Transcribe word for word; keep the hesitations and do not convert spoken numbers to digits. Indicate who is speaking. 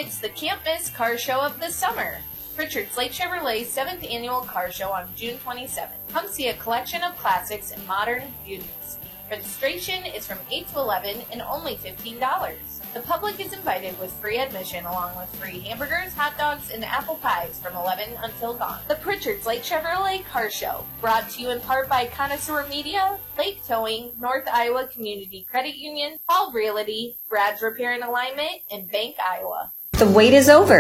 Speaker 1: It's the Can't Miss car show of the summer. Pritchard's Lake Chevrolet's seventh annual car show on June twenty-seventh. Come see a collection of classics and modern beauties. Registration is from eight to eleven and only fifteen dollars. The public is invited with free admission along with free hamburgers, hot dogs, and apple pies from eleven until dawn. The Pritchard's Lake Chevrolet Car Show, brought to you in part by Connoisseur Media, Lake Towing, North Iowa Community Credit Union, Paul Realty, Brad's Repair and Alignment, and Bank Iowa.
Speaker 2: The wait is over.